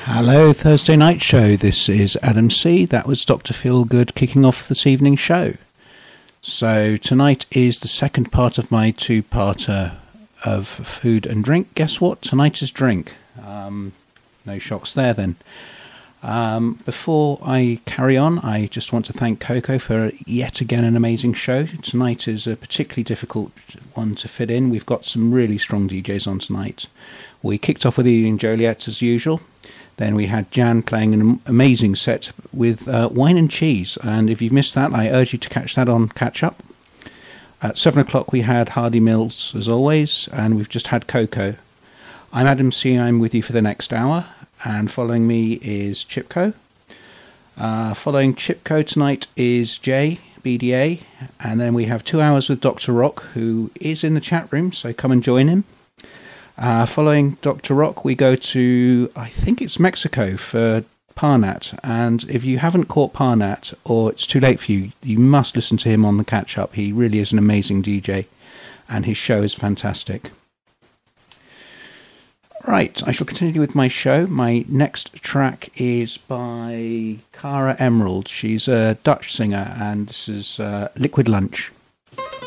Hello, Thursday night show. This is Adam C. That was Dr. Feelgood kicking off this evening's show. So tonight is the second part of my two-parter of food and drink. Guess what? Tonight is drink. No shocks there then. Before I carry on, I just want to thank Coco for yet again an amazing show. Tonight is a particularly difficult one to fit in. We've got some really strong DJs on tonight. We kicked off with Edie and Joliet as usual. Then we had Jan playing an amazing set with Wine and Cheese. And if you've missed that, I urge you to catch that on Catch Up. At 7 o'clock we had Hardy Mills as always, and we've just had Coco. I'm Adam C. I'm with you for the next hour. And following me is Chipco. Following Chipco tonight is Jay, BDA. And then we have 2 hours with Dr. Rock, who is in the chat room, so come and join him. Following Dr. Rock, we go to, I think it's Mexico for Parnat. And if you haven't caught Parnat, or it's too late for you, you must listen to him on the catch-up. He really is an amazing DJ, and his show is fantastic. Right, I shall continue with my show. My next track is by Cara Emerald. She's a Dutch singer, and this is Liquid Lunch.